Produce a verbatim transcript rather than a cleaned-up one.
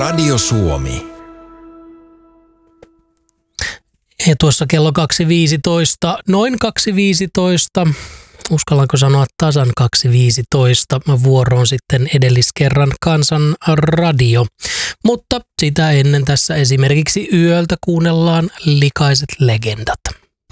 Radio Suomi. Ja tuossa kello kaksi viisitoista, noin kaksi viisitoista, uskallanko sanoa tasan kaksi viisitoista, vuoroon sitten edelliskerran Kansan radio. Mutta sitä ennen tässä esimerkiksi yöltä kuunnellaan Likaiset legendat.